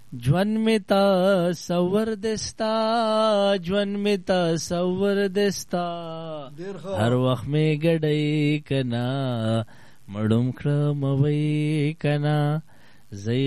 ژوند می تصور دستا ژوند می تصور دستا هر وخت می ګډای کنا مړوم کړم وای کنا